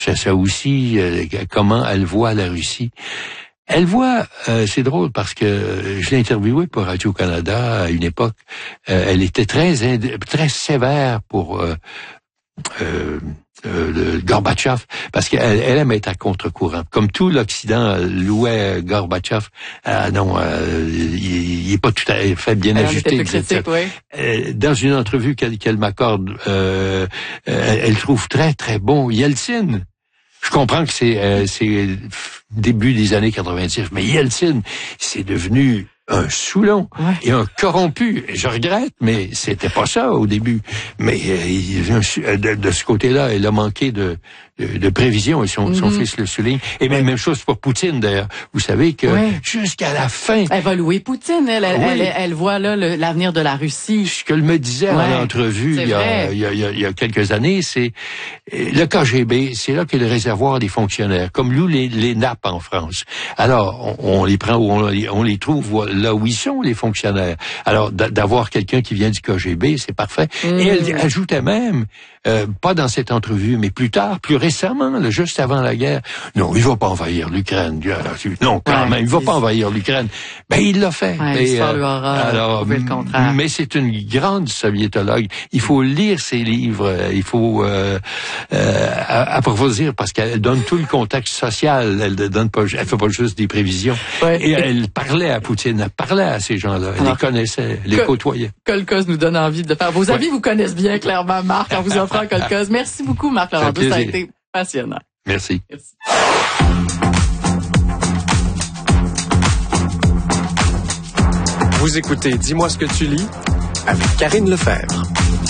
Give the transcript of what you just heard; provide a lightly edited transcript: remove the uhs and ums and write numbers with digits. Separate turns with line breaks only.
ça aussi, comment elle voit la Russie. Elle voit, c'est drôle parce que je l'ai interviewée pour Radio-Canada à une époque. Elle était très sévère pour Gorbatchev, parce qu'elle aime être à contre-courant. Comme tout l'Occident louait Gorbatchev, il est pas tout à fait bien ajusté. Dans une entrevue qu'elle m'accorde, elle trouve très très bon Yeltsin. Je comprends que c'est début des années 90, mais Yeltsin, c'est devenu un Soulon et un corrompu. Je regrette, mais c'était pas ça au début. Mais de ce côté-là, il a manqué de prévision, et son fils le souligne. Et même chose pour Poutine, d'ailleurs. Vous savez que jusqu'à la fin...
Elle va louer Poutine, elle voit là l'avenir de la Russie.
Ce qu'elle me disait en entrevue il y a quelques années, c'est le KGB, c'est là qu'est le réservoir des fonctionnaires, comme nous les nappes en France. Alors, on les prend où on les trouve là où ils sont, les fonctionnaires. Alors, d'avoir quelqu'un qui vient du KGB, c'est parfait. Et elle ajoutait même, pas dans cette entrevue, mais plus tard, plus récemment, là, juste avant la guerre, non, il va pas envahir l'Ukraine. Non, quand même, il va pas envahir l'Ukraine. Ben, il l'a fait.
L'histoire lui aura prouvé le contraire.
Mais c'est une grande soviétologue. Il faut lire ses livres. Il faut approfondir, parce qu'elle donne tout le contexte social. Elle fait pas juste des prévisions. Et elle parlait à Poutine, elle parlait à ces gens-là. Elle les connaissait, les côtoyait.
Kolkhoz nous donne envie de faire. Vos amis vous connaissent bien, clairement, Marc, en vous offrant Kolkhoz. Merci beaucoup, Marc Laurando. Ça a été passionnant.
Merci.
Vous écoutez Dis-moi ce que tu lis avec Karine Lefebvre.